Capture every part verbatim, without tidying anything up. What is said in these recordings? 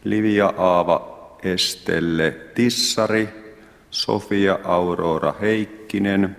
Livia Aava Estelle Tissari, Sofia Aurora Heikkinen,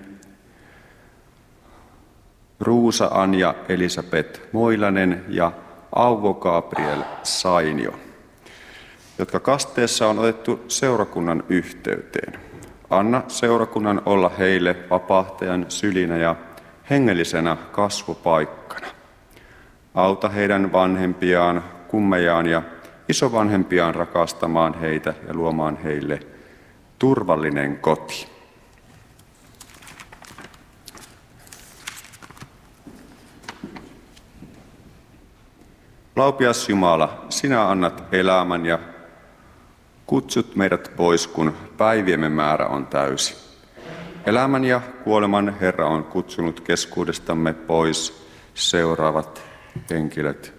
Ruusa Anja Elisabeth Moilanen ja Auvo Gabriel Sainio, jotka kasteessa on otettu seurakunnan yhteyteen. Anna seurakunnan olla heille vapahtajan sylinä ja hengellisenä kasvupaikkana. Auta heidän vanhempiaan, kummejaan ja isovanhempiaan rakastamaan heitä ja luomaan heille turvallinen koti. Laupias Jumala, sinä annat elämän ja kutsut meidät pois, kun päiviemme määrä on täysi. Elämän ja kuoleman Herra on kutsunut keskuudestamme pois seuraavat henkilöt.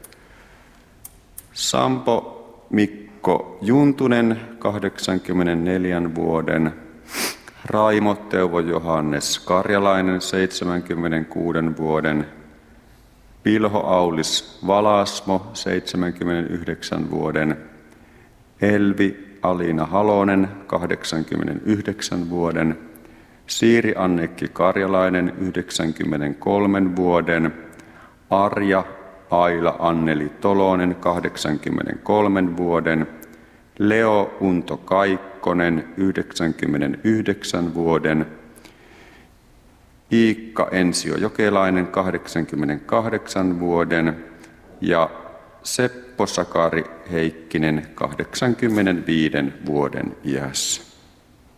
Sampo Mikko Juntunen, kahdeksankymmentäneljän vuoden. Raimo Teuvo Johannes Karjalainen, seitsemänkymmentäkuuden vuoden. Pilho Aulis Valasmo, seitsemänkymmentäyhdeksän vuoden. Elvi Alina Halonen, kahdeksankymmentäyhdeksän vuoden. Siiri Annekki Karjalainen, yhdeksänkymmentäkolmen vuoden. Arja Aila Anneli Tolonen, kahdeksankymmentäkolmen vuoden. Leo Unto Kaikkonen, yhdeksänkymmentäyhdeksän vuoden. Iikka Ensio Jokelainen, kahdeksankymmentäkahdeksan vuoden. Ja Seppo Sakari Heikkinen, kahdeksankymmentäviiden vuoden iässä.